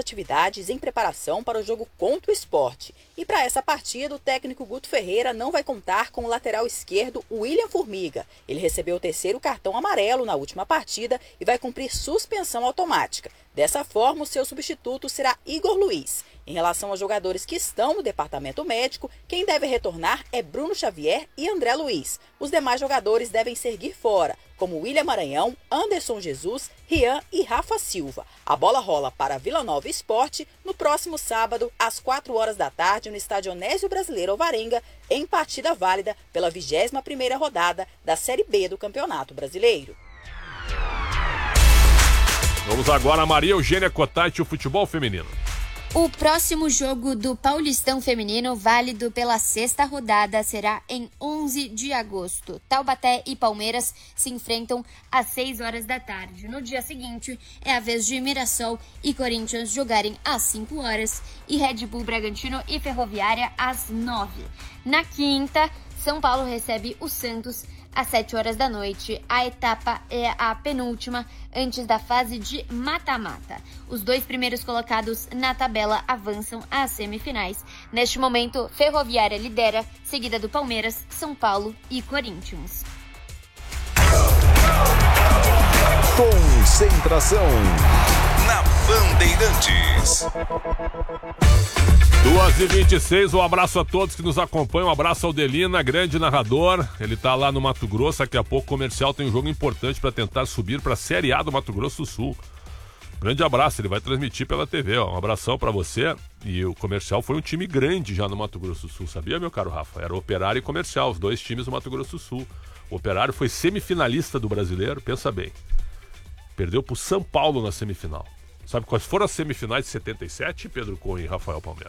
atividades em preparação para o jogo contra o Sport. E para essa partida, o técnico Guto Ferreira não vai contar com o lateral esquerdo William Formiga. Ele recebeu o terceiro cartão amarelo na última partida e vai cumprir suspensão automática. Dessa forma, o seu substituto será Igor Luiz. Em relação aos jogadores que estão no departamento médico, quem deve retornar é Bruno Xavier e André Luiz. Os demais jogadores devem seguir fora, como William Maranhão, Anderson Jesus, Rian e Rafa Silva. A bola rola para Vila Nova Esporte no próximo sábado, às 4 horas da tarde, no estádio Onésio Brasileiro Alvarenga, em partida válida pela 21ª rodada da Série B do Campeonato Brasileiro. Vamos agora a Maria Eugênia Cotati, o futebol feminino. O próximo jogo do Paulistão Feminino, válido pela 6ª rodada, será em 11 de agosto. Taubaté e Palmeiras se enfrentam às 6 horas da tarde. No dia seguinte, é a vez de Mirassol e Corinthians jogarem às 5 horas e Red Bull Bragantino e Ferroviária às 9. Na quinta, São Paulo recebe o Santos às 7 horas da noite. A etapa é a penúltima antes da fase de mata-mata. Os 2 primeiros colocados na tabela avançam às semifinais. Neste momento, Ferroviária lidera, seguida do Palmeiras, São Paulo e Corinthians. Concentração na Bandeirantes. 2h26, um abraço a todos que nos acompanham, um abraço ao Delina, grande narrador, ele tá lá no Mato Grosso, daqui a pouco o Comercial tem um jogo importante para tentar subir para a Série A do Mato Grosso do Sul. Grande abraço, ele vai transmitir pela TV, ó. Um abração para você. E o Comercial foi um time grande já no Mato Grosso do Sul, sabia, meu caro Rafa? Era Operário e Comercial, os 2 times do Mato Grosso do Sul. O Operário foi semifinalista do Brasileiro, pensa bem, perdeu pro São Paulo na semifinal. Sabe quais foram as semifinais de 77, Pedro Cunha e Rafael Palmeira?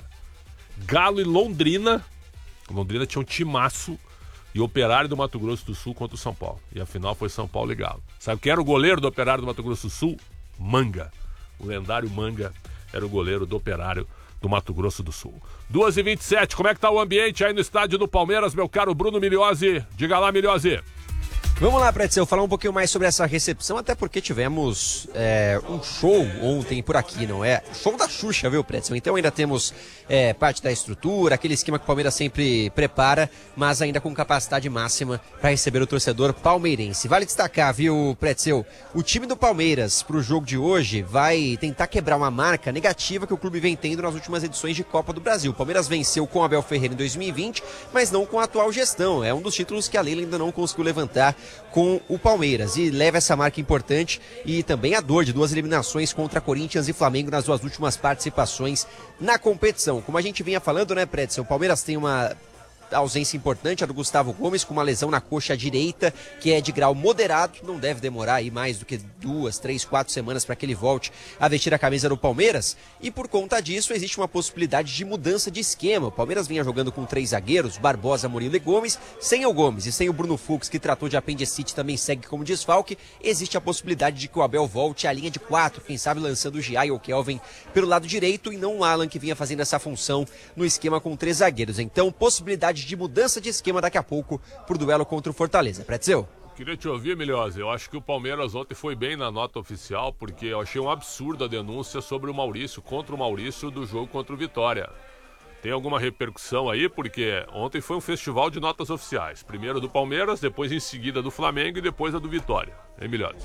Galo e Londrina. Londrina tinha um timaço. E Operário do Mato Grosso do Sul contra o São Paulo. E a final foi São Paulo e Galo. Sabe quem era o goleiro do Operário do Mato Grosso do Sul? Manga. O lendário Manga era o goleiro do Operário do Mato Grosso do Sul. 2h27, como é que tá o ambiente aí no estádio do Palmeiras, meu caro Bruno Miliose? Diga lá, Miliose. Vamos lá, Pretzel, falar um pouquinho mais sobre essa recepção, até porque tivemos um show ontem por aqui, não é? Show da Xuxa, viu, Pretzel? Então ainda temos parte da estrutura, aquele esquema que o Palmeiras sempre prepara, mas ainda com capacidade máxima para receber o torcedor palmeirense. Vale destacar, viu, Pretzel? O time do Palmeiras para o jogo de hoje vai tentar quebrar uma marca negativa que o clube vem tendo nas últimas edições de Copa do Brasil. O Palmeiras venceu com Abel Ferreira em 2020, mas não com a atual gestão. É um dos títulos que a Leila ainda não conseguiu levantar com o Palmeiras e leva essa marca importante e também a dor de 2 eliminações contra Corinthians e Flamengo nas 2 últimas participações na competição. Como a gente vinha falando, né, Pretzel, o Palmeiras tem uma ausência importante, a do Gustavo Gomes, com uma lesão na coxa direita, que é de grau moderado, não deve demorar aí mais do que 2, 3, 4 semanas para que ele volte a vestir a camisa do Palmeiras, e por conta disso existe uma possibilidade de mudança de esquema. O Palmeiras vinha jogando com 3 zagueiros, Barbosa, Murilo e Gomes, sem o Gomes e sem o Bruno Fux, que tratou de apendicite, também segue como desfalque. Existe a possibilidade de que o Abel volte à linha de 4, quem sabe lançando o Giai ou o Kelvin pelo lado direito e não o Alan, que vinha fazendo essa função no esquema com 3 zagueiros. Então, possibilidade de mudança de esquema daqui a pouco pro duelo contra o Fortaleza. Pretzel? Queria te ouvir, Miliose. Eu acho que o Palmeiras ontem foi bem na nota oficial, porque eu achei um absurdo a denúncia sobre o Maurício, contra o Maurício, do jogo contra o Vitória. Tem alguma repercussão aí? Porque ontem foi um festival de notas oficiais. Primeiro do Palmeiras, depois em seguida do Flamengo e depois a do Vitória. Hein, Miliose?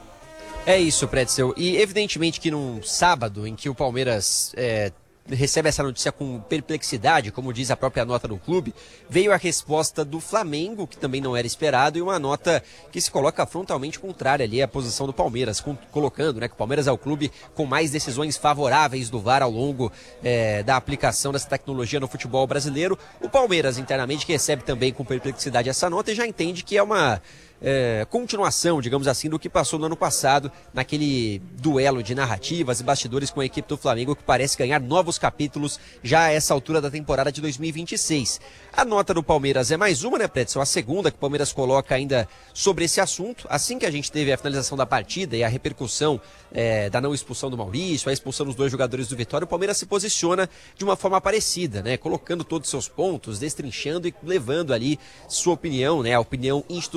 É isso, Pretzel. E evidentemente que num sábado em que o Palmeiras recebe essa notícia com perplexidade, como diz a própria nota do clube, veio a resposta do Flamengo, que também não era esperado, e uma nota que se coloca frontalmente contrária ali à posição do Palmeiras, colocando, né, que o Palmeiras é o clube com mais decisões favoráveis do VAR ao longo da aplicação dessa tecnologia no futebol brasileiro. O Palmeiras, internamente, que recebe também com perplexidade essa nota e já entende que é uma continuação, digamos assim, do que passou no ano passado, naquele duelo de narrativas e bastidores com a equipe do Flamengo, que parece ganhar novos capítulos já a essa altura da temporada de 2026. A nota do Palmeiras é mais uma, né, Pretzel? A segunda que o Palmeiras coloca ainda sobre esse assunto. Assim que a gente teve a finalização da partida e a repercussão da não expulsão do Maurício, a expulsão dos 2 jogadores do Vitória, o Palmeiras se posiciona de uma forma parecida, né? Colocando todos os seus pontos, destrinchando e levando ali sua opinião, né? A opinião institucional para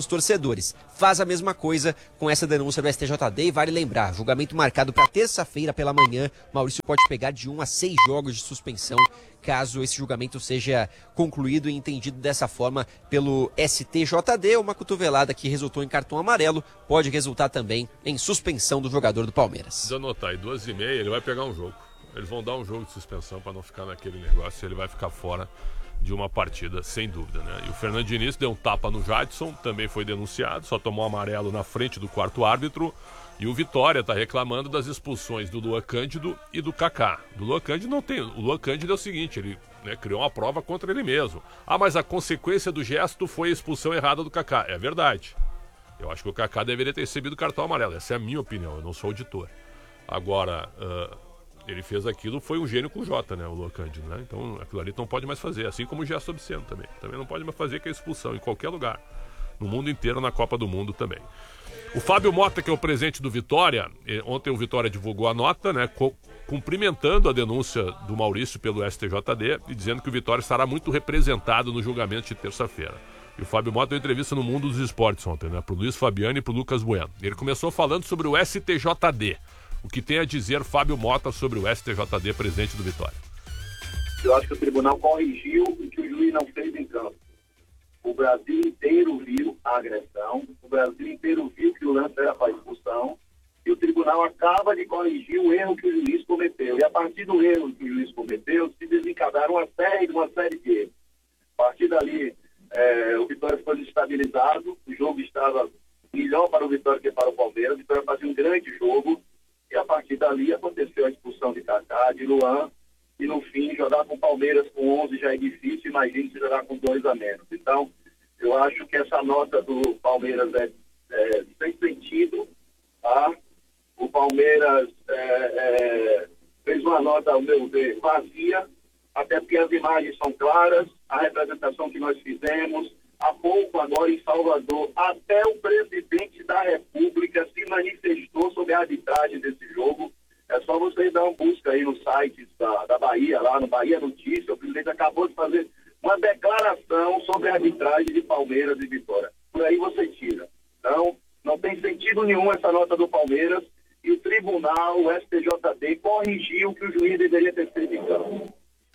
os torcedores. Faz a mesma coisa com essa denúncia do STJD e vale lembrar, julgamento marcado para terça-feira pela manhã, Maurício pode pegar de 1 a 6 jogos de suspensão caso esse julgamento seja concluído e entendido dessa forma pelo STJD. Uma cotovelada que resultou em cartão amarelo pode resultar também em suspensão do jogador do Palmeiras. Se anotar aí, 2h30, ele vai pegar um jogo. Eles vão dar um jogo de suspensão para não ficar naquele negócio, ele vai ficar fora de uma partida, sem dúvida, né? E o Fernando Diniz deu um tapa no Jadson, também foi denunciado, só tomou amarelo na frente do quarto árbitro. E o Vitória está reclamando das expulsões do Luan Cândido e do Kaká. Do Luan Cândido não tem. O Luan Cândido é o seguinte, ele criou uma prova contra ele mesmo. Ah, mas a consequência do gesto foi a expulsão errada do Kaká. É verdade. Eu acho que o Kaká deveria ter recebido cartão amarelo. Essa é a minha opinião, eu não sou auditor. Agora, ele fez aquilo, foi um gênio com J, né, o Luan Cândido, né? Então aquilo ali não pode mais fazer, assim como o gesto obsceno também. Também não pode mais fazer, que é expulsão em qualquer lugar. No mundo inteiro, na Copa do Mundo também. O Fábio Mota, que é o presidente do Vitória, ontem o Vitória divulgou a nota, né, cumprimentando a denúncia do Maurício pelo STJD e dizendo que o Vitória estará muito representado no julgamento de terça-feira. E o Fábio Mota deu entrevista no Mundo dos Esportes ontem, né, pro Luiz Fabiani e pro Lucas Bueno. Ele começou falando sobre o STJD. O que tem a dizer Fábio Mota sobre o STJD, presidente do Vitória? Eu acho que o tribunal corrigiu o que o juiz não fez em campo. O Brasil inteiro viu a agressão, o Brasil inteiro viu que o lance era para expulsão, e o tribunal acaba de corrigir o erro que o juiz cometeu. E a partir do erro que o juiz cometeu, se desencadearam uma série de erros. A partir dali, o Vitória ficou desestabilizado, o jogo estava melhor para o Vitória que para o Palmeiras, o Vitória fazia um grande jogo, e a partir dali aconteceu a expulsão de Kaká, de Luan, e no fim, jogar com o Palmeiras com 11 já é difícil, imagine se jogar com 2 a menos. Então, eu acho que essa nota do Palmeiras é sem sentido, tá? O Palmeiras fez uma nota, ao meu ver, vazia, até porque as imagens são claras, a representação que nós fizemos. Há pouco, agora em Salvador, até o presidente da República se manifestou sobre a arbitragem desse jogo. É só vocês dar uma busca aí no site da Bahia, lá no Bahia Notícia. O presidente acabou de fazer uma declaração sobre a arbitragem de Palmeiras e Vitória. Por aí você tira. Então, não tem sentido nenhum essa nota do Palmeiras, e o tribunal, o STJD, corrigiu o que o juiz deveria ter feito em campo.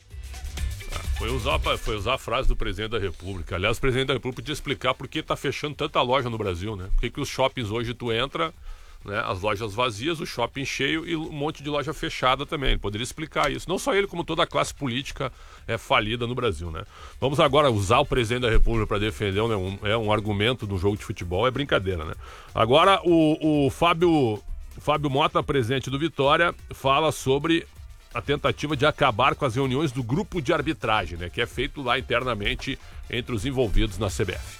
Foi usar a frase do presidente da República. Aliás, o presidente da República podia explicar por que está fechando tanta loja no Brasil, né? Por que os shoppings hoje tu entra, né, as lojas vazias, o shopping cheio e um monte de loja fechada também. Ele poderia explicar isso. Não só ele, como toda a classe política é falida no Brasil, né? Vamos agora usar o presidente da República para defender um argumento do jogo de futebol. É brincadeira, né? Agora, o Fábio Mota, presidente do Vitória, fala sobre a tentativa de acabar com as reuniões do grupo de arbitragem, né, que é feito lá internamente entre os envolvidos na CBF.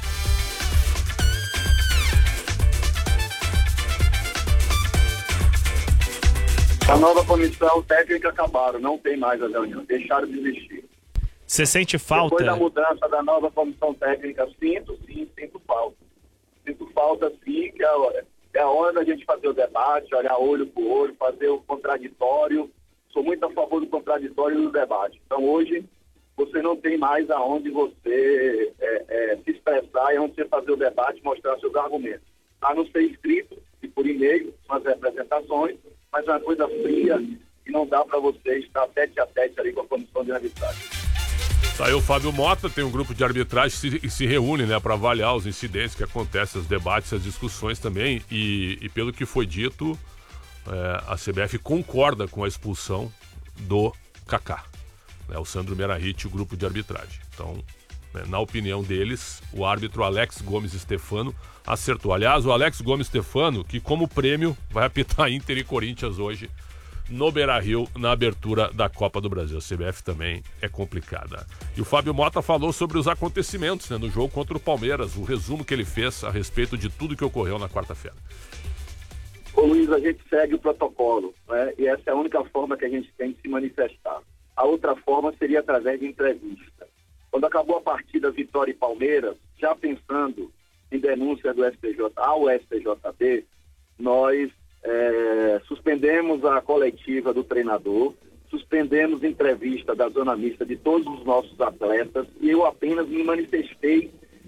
A nova comissão técnica acabaram, não tem mais a reunião, deixaram de existir. Você sente falta? Depois da mudança da nova comissão técnica, sinto falta. Sinto falta, sim, que é a hora da gente fazer o debate, olhar olho por olho, fazer o contraditório. Sou muito a favor do contraditório e do debate. Então, hoje, você não tem mais aonde você se expressar e onde você fazer o debate, mostrar seus argumentos. A não ser escrito e por e-mail, as representações, mas é uma coisa fria e não dá para você estar tete a tete ali com a comissão de arbitragem. Tá aí o Fábio Mota, tem um grupo de arbitragem que se reúne, né, para avaliar os incidentes que acontecem, os debates, as discussões também, e pelo que foi dito, a CBF concorda com a expulsão do Kaká, né, o Sandro Meirahit, o grupo de arbitragem. Então, né, na opinião deles, o árbitro Alex Gomes Stefano acertou. Aliás, o Alex Gomes Stefano, que como prêmio vai apitar Inter e Corinthians hoje no Beira-Rio, na abertura da Copa do Brasil. A CBF também é complicada. E o Fábio Mota falou sobre os acontecimentos, né, no jogo contra o Palmeiras, o resumo que ele fez a respeito de tudo que ocorreu na quarta-feira. Ô Luiz, a gente segue o protocolo, né? E essa é a única forma que a gente tem de se manifestar. A outra forma seria através de entrevista. Quando acabou a partida Vitória e Palmeiras, já pensando em denúncia do ao STJD, nós suspendemos a coletiva do treinador, suspendemos entrevista da zona mista de todos os nossos atletas, e eu apenas me manifestei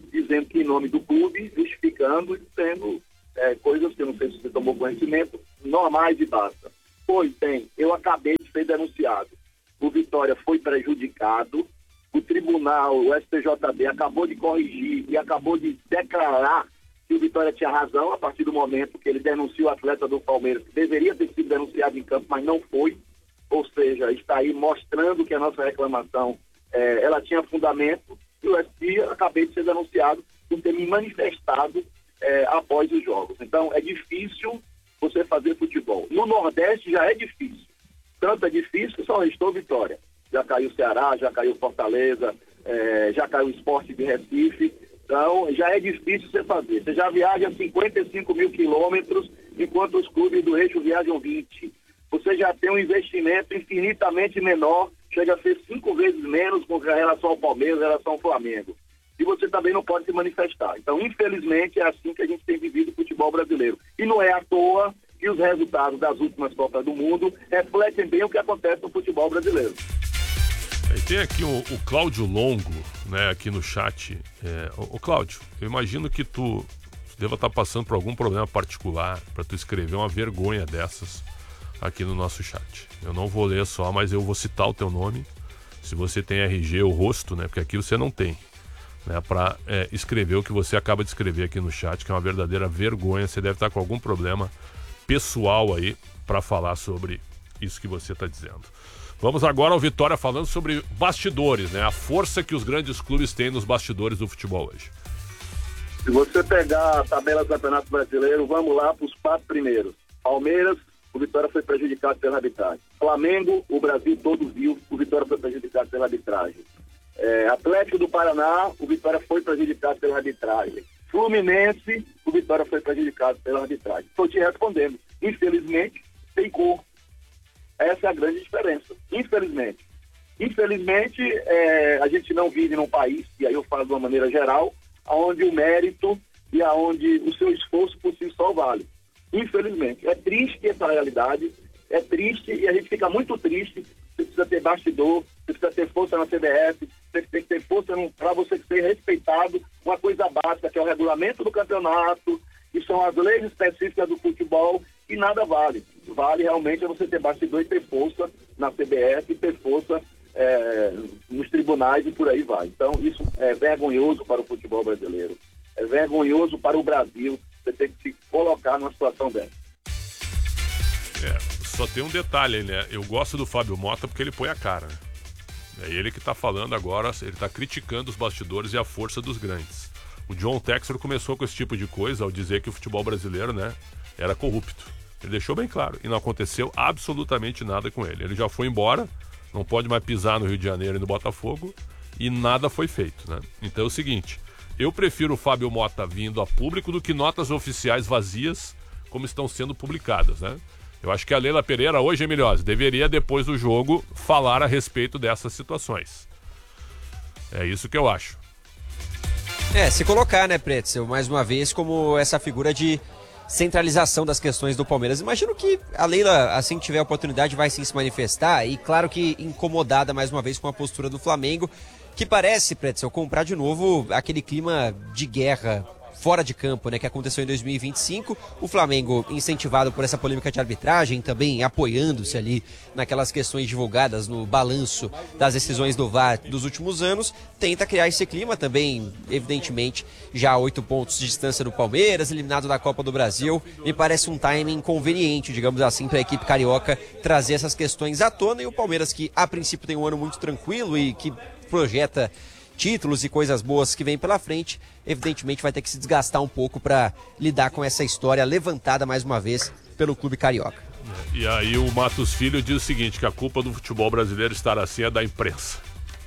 dizendo que em nome do clube, justificando e tendo coisas que eu não sei se você tomou conhecimento, normais e basta. Pois bem, eu acabei de ser denunciado. O Vitória foi prejudicado, o tribunal, o STJD, acabou de corrigir e acabou de declarar que o Vitória tinha razão a partir do momento que ele denunciou o atleta do Palmeiras, que deveria ter sido denunciado em campo, mas não foi. Ou seja, está aí mostrando que a nossa reclamação ela tinha fundamento, e o ST acabei de ser denunciado por ter me manifestado após os jogos. Então, é difícil você fazer futebol. No Nordeste já é difícil. Tanto é difícil que só restou Vitória. Já caiu o Ceará, já caiu Fortaleza, já caiu o Sport de Recife. Então, já é difícil você fazer. Você já viaja 55 mil quilômetros, enquanto os clubes do eixo viajam 20. Você já tem um investimento infinitamente menor, chega a ser 5 vezes menos com relação ao Palmeiras, em relação ao Flamengo. E você também não pode se manifestar. Então, infelizmente, é assim que a gente tem vivido o futebol brasileiro. E não é à toa que os resultados das últimas Copas do Mundo refletem bem o que acontece no futebol brasileiro. Tem aqui o Cláudio Longo, né, aqui no chat. Ô Cláudio, eu imagino que tu deva estar passando por algum problema particular para tu escrever uma vergonha dessas aqui no nosso chat. Eu não vou ler só, mas eu vou citar o teu nome. Se você tem RG ou rosto, né, porque aqui você não tem, né, para escrever o que você acaba de escrever aqui no chat, que é uma verdadeira vergonha. Você deve estar com algum problema pessoal aí para falar sobre isso que você está dizendo. Vamos agora ao Vitória falando sobre bastidores, né? A força que os grandes clubes têm nos bastidores do futebol hoje. Se você pegar a tabela do Campeonato Brasileiro, vamos lá para os 4 primeiros. Palmeiras, o Vitória foi prejudicado pela arbitragem. Flamengo, o Brasil todo viu, o Vitória foi prejudicado pela arbitragem. Atlético do Paraná, o Vitória foi prejudicado pela arbitragem. Fluminense, o Vitória foi prejudicado pela arbitragem. Estou te respondendo. Infelizmente, tem cor. Essa é a grande diferença. Infelizmente. Infelizmente, a gente não vive num país, e aí eu falo de uma maneira geral, onde o mérito e onde o seu esforço por si só vale. Infelizmente. É triste essa realidade, é triste e a gente fica muito triste. Você precisa ter bastidor, você precisa ter força na CBF, você tem que ter força para você ser respeitado. Uma coisa básica, que é o regulamento do campeonato, que são as leis específicas do futebol, e nada vale. Vale realmente é você ter bastidor e ter força na CBF, ter força nos tribunais e por aí vai. Então, isso é vergonhoso para o futebol brasileiro. É vergonhoso para o Brasil você ter que se colocar numa situação dessa. Só tem um detalhe aí, né? Eu gosto do Fábio Mota porque ele põe a cara, né? É ele que tá falando agora, ele tá criticando os bastidores e a força dos grandes. O John Textor começou com esse tipo de coisa ao dizer que o futebol brasileiro, né, era corrupto. Ele deixou bem claro. E não aconteceu absolutamente nada com ele. Ele já foi embora, não pode mais pisar no Rio de Janeiro e no Botafogo, e nada foi feito, né? Então é o seguinte, eu prefiro o Fábio Mota vindo a público do que notas oficiais vazias como estão sendo publicadas, né? Eu acho que a Leila Pereira hoje, Emiliosa, deveria, depois do jogo, falar a respeito dessas situações. É isso que eu acho. Se colocar, né, Pretzel, mais uma vez, como essa figura de centralização das questões do Palmeiras. Imagino que a Leila, assim que tiver a oportunidade, vai sim se manifestar, e claro que incomodada mais uma vez com a postura do Flamengo, que parece, Pretzel, comprar de novo aquele clima de guerra fora de campo, né, que aconteceu em 2025, o Flamengo, incentivado por essa polêmica de arbitragem, também apoiando-se ali naquelas questões divulgadas no balanço das decisões do VAR dos últimos anos, tenta criar esse clima também, evidentemente, já a 8 pontos de distância do Palmeiras, eliminado da Copa do Brasil. Me parece um timing conveniente, digamos assim, para a equipe carioca trazer essas questões à tona, e o Palmeiras, que a princípio tem um ano muito tranquilo e que projeta títulos e coisas boas que vem pela frente, evidentemente vai ter que se desgastar um pouco para lidar com essa história levantada mais uma vez pelo clube carioca. E aí o Matos Filho diz o seguinte, que a culpa do futebol brasileiro estar assim é da imprensa.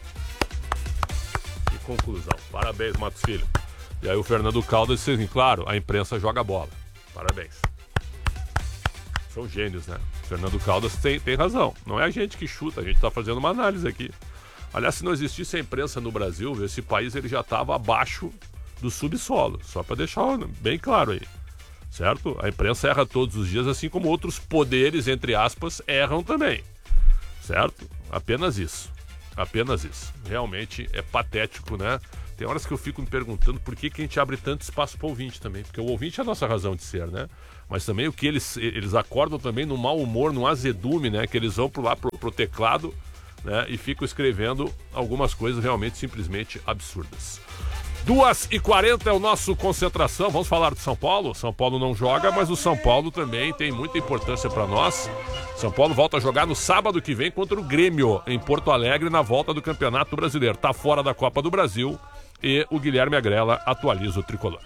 Que conclusão. Parabéns, Matos Filho. E aí o Fernando Caldas diz assim, claro, a imprensa joga bola. Parabéns. São gênios, né? Fernando Caldas tem razão. Não é a gente que chuta, a gente está fazendo uma análise aqui. Aliás, se não existisse a imprensa no Brasil, esse país ele já estava abaixo do subsolo, só para deixar bem claro aí, certo? A imprensa erra todos os dias, assim como outros poderes, entre aspas, erram também, certo? Apenas isso, apenas isso. Realmente é patético, né? Tem horas que eu fico me perguntando por que a gente abre tanto espaço para o ouvinte também. Porque o ouvinte é a nossa razão de ser, né? Mas também o que eles acordam também no mau humor, no azedume, né? Que eles vão pro teclado, né? E ficam escrevendo algumas coisas realmente simplesmente absurdas. 2h40 é o nosso concentração. Vamos falar do São Paulo. São Paulo não joga, mas o São Paulo também tem muita importância para nós. São Paulo volta a jogar no sábado que vem contra o Grêmio, em Porto Alegre, na volta do Campeonato Brasileiro. Tá fora da Copa do Brasil e o Guilherme Agrela atualiza o tricolor.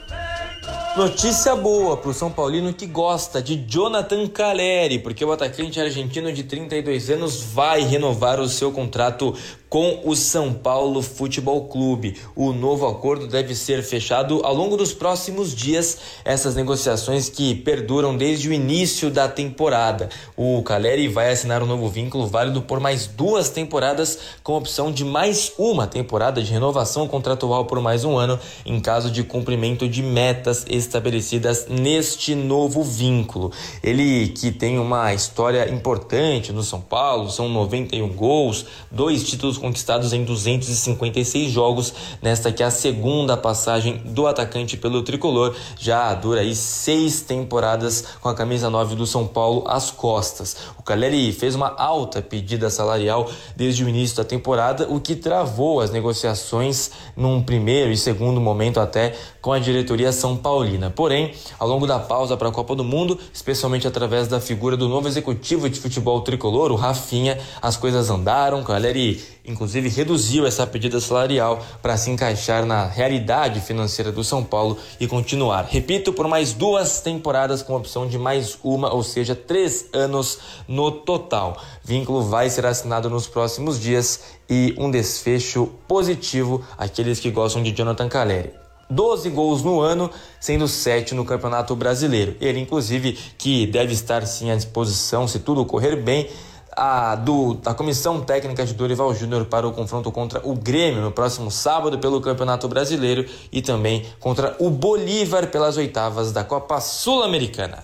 Notícia boa para o São Paulino que gosta de Jonathan Calleri, porque o atacante argentino de 32 anos vai renovar o seu contrato com o São Paulo Futebol Clube. O novo acordo deve ser fechado ao longo dos próximos dias, essas negociações que perduram desde o início da temporada. O Calleri vai assinar um novo vínculo válido por mais 2 temporadas, com opção de mais uma temporada de renovação contratual por mais um ano, em caso de cumprimento de metas estabelecidas neste novo vínculo. Ele que tem uma história importante no São Paulo, são 91 gols, 2 títulos conquistados em 256 jogos, nesta que é a segunda passagem do atacante pelo tricolor, já dura aí 6 temporadas com a camisa 9 do São Paulo às costas. O Calleri fez uma alta pedida salarial desde o início da temporada, o que travou as negociações num primeiro e segundo momento até com a diretoria são paulina. Porém, ao longo da pausa para a Copa do Mundo, especialmente através da figura do novo executivo de futebol tricolor, o Rafinha, as coisas andaram. O Calleri inclusive reduziu essa pedida salarial para se encaixar na realidade financeira do São Paulo e continuar, repito, por mais 2 temporadas com opção de mais uma, ou seja, 3 anos no total. Vínculo vai ser assinado nos próximos dias e um desfecho positivo àqueles que gostam de Jonathan Calleri. 12 gols no ano, sendo 7 no Campeonato Brasileiro. Ele, inclusive, que deve estar sim à disposição, se tudo correr bem, da comissão técnica de Dorival Júnior para o confronto contra o Grêmio no próximo sábado pelo Campeonato Brasileiro e também contra o Bolívar pelas oitavas da Copa Sul-Americana.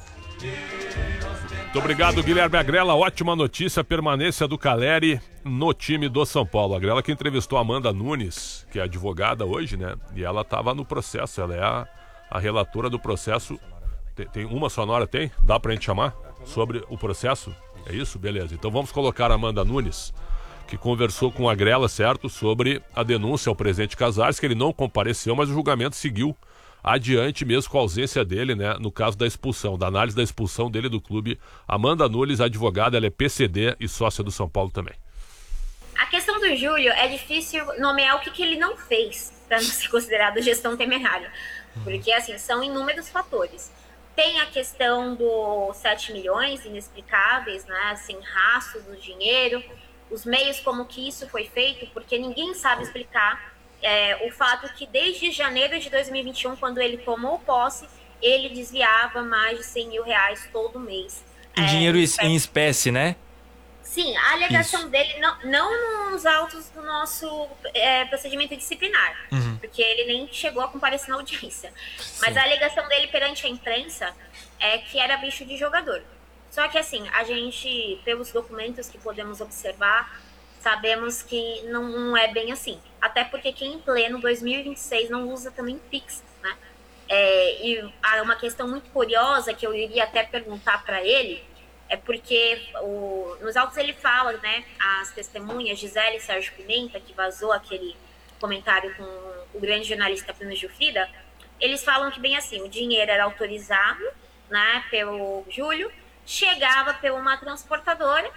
Muito obrigado, Guilherme Agrela. Ótima notícia, a permanência do Calleri no time do São Paulo. A Agrela que entrevistou a Amanda Nunes, que é advogada hoje, né? E ela estava no processo, ela é a relatora do processo. Tem uma sonora, tem? Dá pra gente chamar? Sobre o processo? É isso? Beleza. Então vamos colocar a Amanda Nunes, que conversou com a Agrela, certo? Sobre a denúncia ao presidente Casares, que ele não compareceu, mas o julgamento seguiu adiante mesmo com a ausência dele, né? No caso da expulsão, da análise da expulsão dele do clube. Amanda Nunes, advogada, ela é PCD e sócia do São Paulo também. A questão do Júlio é difícil nomear o que ele não fez para não ser considerado gestão temerária. Porque, assim, são inúmeros fatores. Tem a questão dos 7 milhões inexplicáveis, né? Sem rastro do dinheiro, os meios como que isso foi feito, porque ninguém sabe explicar o fato que desde janeiro de 2021, quando ele tomou posse, ele desviava mais de 100 mil reais todo mês. Em dinheiro em espécie, né? Sim, a alegação dele, não nos autos do nosso procedimento disciplinar, porque ele nem chegou a comparecer na audiência. Mas a alegação dele perante a imprensa é que era bicho de jogador. Só que, assim, a gente, pelos documentos que podemos observar, sabemos que não é bem assim. Até porque quem em pleno 2026 não usa também Pix, né? E há uma questão muito curiosa que eu iria até perguntar para ele, é porque nos autos ele fala, né, as testemunhas, Gisele e Sérgio Pimenta, que vazou aquele comentário com o grande jornalista Plínio Gilfrida, eles falam que bem assim, o dinheiro era autorizado, né, pelo Júlio, chegava por uma transportadora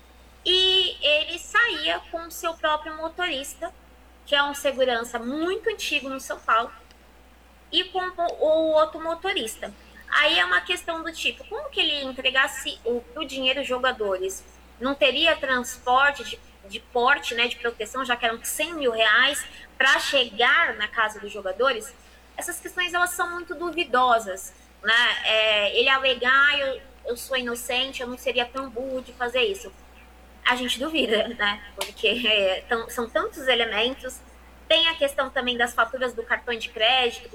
e ele saía com o seu próprio motorista, que é um segurança muito antigo no São Paulo, e com o outro motorista. Aí é uma questão do tipo, como que ele entregasse o dinheiro aos jogadores? Não teria transporte de porte, né, de proteção, já que eram 100 mil reais para chegar na casa dos jogadores? Essas questões, elas são muito duvidosas, né? Ele alegar, eu sou inocente, eu não seria tão burro de fazer isso. A gente duvida, né? Porque são tantos elementos. Tem a questão também das faturas do cartão de crédito,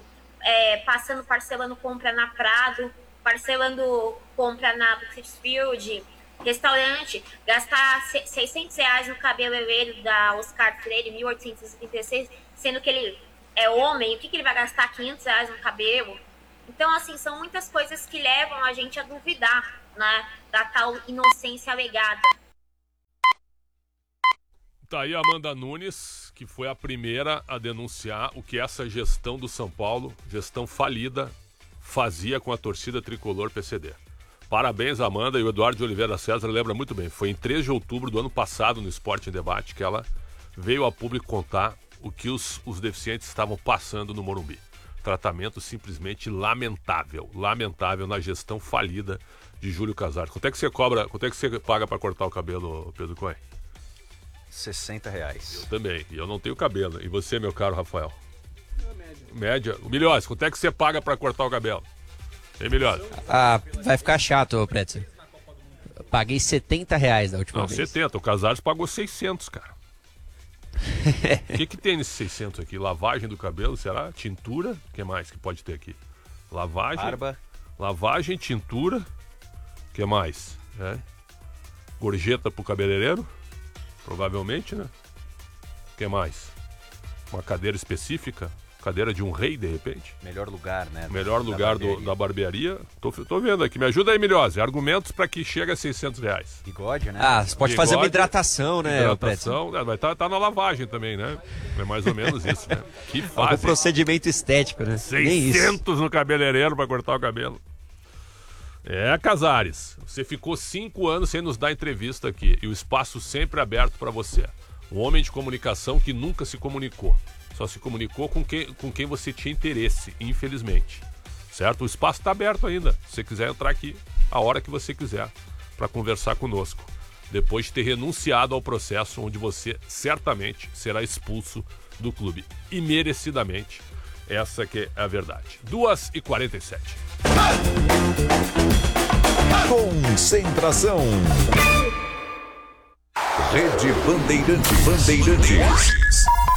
parcelando compra na Prado, parcelando compra na Brixfield, Restaurante, gastar R$600 no cabeleireiro da Oscar Freire, 1836, sendo que ele é homem, o que ele vai gastar R$500 no cabelo? Então, assim, são muitas coisas que levam a gente a duvidar, né, da tal inocência alegada. Tá aí a Amanda Nunes, que foi a primeira a denunciar o que essa gestão do São Paulo, gestão falida, fazia com a torcida tricolor PCD. Parabéns, Amanda, e o Eduardo de Oliveira César lembra muito bem. Foi em 3 de outubro do ano passado, no Esporte em Debate, que ela veio a público contar o que os deficientes estavam passando no Morumbi. Tratamento simplesmente lamentável. Lamentável na gestão falida de Júlio Casares. Quanto é que você cobra, quanto é que você paga para cortar o cabelo, Pedro Cohen? R$60. Eu também, e eu não tenho cabelo. E você, meu caro Rafael? Média. O Milhões, quanto é que você paga para cortar o cabelo? Hein, Milhões? Vai ficar chato, Pretzel. Paguei R$70 da última vez. Não, 70. O Casares pagou 600, cara. O que tem nesse 600 aqui? Lavagem do cabelo, será? Tintura? O que mais que pode ter aqui? Lavagem. Barba. Lavagem, tintura. O que mais? Gorjeta pro cabeleireiro? Provavelmente, né? O que mais? Uma cadeira específica? Cadeira de um rei, de repente? Melhor lugar, né? Melhor lugar da barbearia. Tô vendo aqui. Me ajuda aí, Milhose. Argumentos para que chegue a R$600. Bigode, né? Você pode fazer uma hidratação, né? Hidratação. Vai tá na lavagem também, né? É mais ou menos isso, né? Que fácil. Algum procedimento estético, né? 600 no cabeleireiro para cortar o cabelo. Casares. Você ficou 5 anos sem nos dar entrevista aqui. E o espaço sempre aberto para você. Um homem de comunicação que nunca se comunicou. Só se comunicou com quem você tinha interesse, infelizmente. Certo? O espaço está aberto ainda. Se você quiser entrar aqui a hora que você quiser para conversar conosco. Depois de ter renunciado ao processo onde você certamente será expulso do clube. E merecidamente. Essa que é a verdade. 2h47. Concentração. Rede Bandeirantes.